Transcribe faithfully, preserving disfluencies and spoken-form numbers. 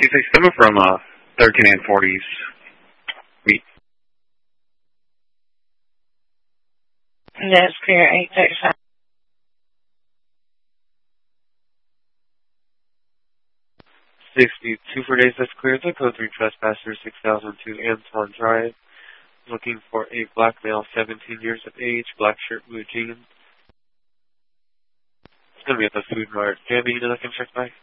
Two six seven from uh thirteen and forties. Meet. That's clear. Eight thirty five. Sixty two for days. That's clear. The code three trespasser six thousand two Anton Drive. Looking for a black male, seventeen years of age, black shirt, blue jeans. It's gonna be at the Food Mart. Do you have any that I can check by?